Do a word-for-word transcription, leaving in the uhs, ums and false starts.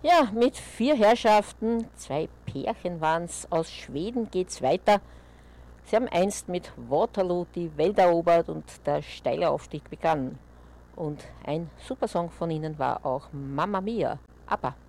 Ja, mit vier Herrschaften, zwei Pärchen waren es, aus Schweden geht's weiter. Sie haben einst mit Waterloo die Welt erobert und der steile Aufstieg begann. Und ein Supersong von ihnen war auch Mamma Mia, ABBA.